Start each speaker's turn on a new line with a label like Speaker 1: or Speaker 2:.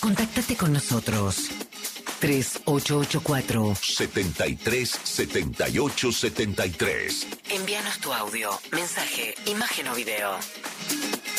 Speaker 1: Contactate con nosotros. 3884-737873. Envíanos tu audio, mensaje, imagen o video.